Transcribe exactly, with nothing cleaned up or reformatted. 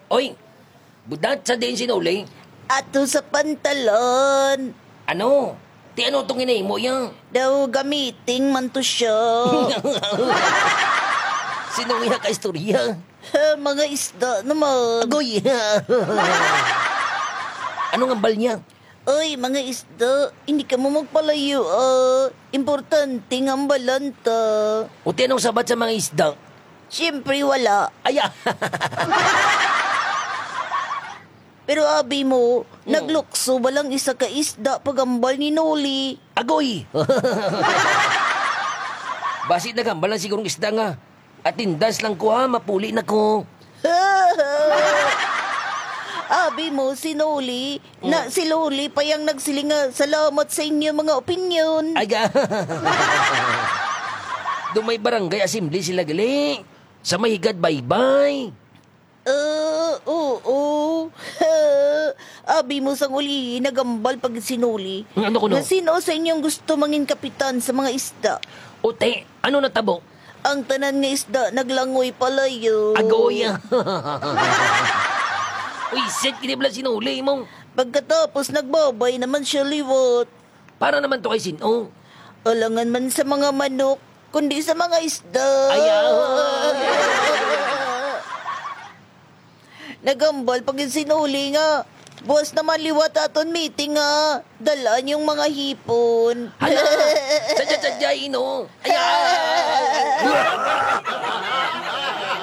Oy, budat sa din sinuli. Ato sa pantalon. Ano? Ti ano itong inay mo yan? Daw gamiting man to siya. Sinong iya ka istorya? Ha, mga isda naman. Agoy! Ano nga bal niya? Ay, mga isda, hindi ka mo magpalayo, ah. Importante nga ang balanta. O ti anong sabat sa mga isda? Siyempre wala. Aya! Pero abi mo, naglukso balang isa ka isda pagambal ni Noli. Agoy! Basit na gambal lang sigurong isda nga. At tindas lang ko ha, mapuli na ko. Abi mo, si Noli, na si Loli pa yung nagsilinga. Salamat sa inyo mga opinion. Aga! Doon may barangay assembly sila gali. Sa mahigad bye-bye. Uh, oo. Abi mo sang uli, nagambal pag sinuli. Ano ko no? Na sino sa inyong gusto mangin kapitan sa mga isda? O te, ano natabo? Ang tanan nga isda, naglangoy palayo. Agoya! Uy, set kinibla sinuli mo. Pagkatapos nagbabay naman siya liwat. Para naman to kay sino? Alangan man sa mga manok, kundi sa mga isda. Ayaw! Nagambal pag sinuli nga. Buwas naman liwat aton meeting nga. Dalaan yung mga hipon. Hala! Sadya-sadya ino! Ayaw!